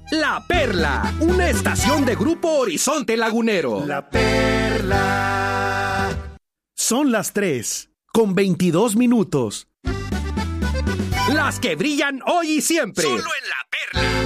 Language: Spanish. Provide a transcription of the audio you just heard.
La Perla, una estación de Grupo Horizonte Lagunero. La Perla. Son las 3:22. Las que brillan hoy y siempre. Solo en La Perla.